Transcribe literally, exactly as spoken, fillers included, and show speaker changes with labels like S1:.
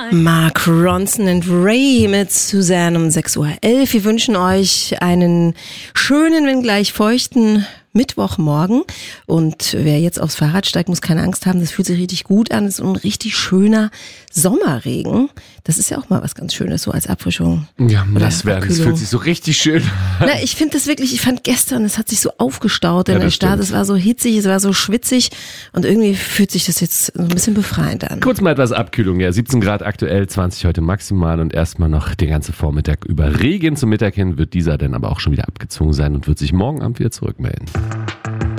S1: Mark Ronson und Ray mit Suzanne um sechs Uhr elf. Wir wünschen euch einen schönen, wenn gleich feuchten Mittwochmorgen. Und wer jetzt aufs Fahrrad steigt, muss keine Angst haben. Das fühlt sich richtig gut an. Das ist ein richtig schöner Sommerregen. Das ist ja auch mal was ganz Schönes, so als Abfrischung.
S2: Ja, das werden. Das fühlt sich so richtig schön an.
S1: Na, ich finde das wirklich, ich fand gestern, es hat sich so aufgestaut in ja, der Stadt. Es war so hitzig, es war so schwitzig und irgendwie fühlt sich das jetzt so ein bisschen befreiend an.
S2: Kurz mal etwas Abkühlung, ja. siebzehn Grad aktuell, zwanzig heute maximal und erstmal noch den ganzen Vormittag über Regen. Zum Mittag hin wird dieser dann aber auch schon wieder abgezogen sein und wird sich morgen Abend wieder zurückmelden.